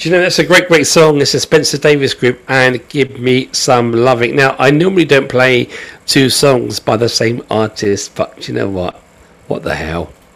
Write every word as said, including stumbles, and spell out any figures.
Do you know, that's a great, great song. It's a Spencer Davis Group and Give Me Some Loving. Now, I normally don't play two songs by the same artist, but you know what? What the hell?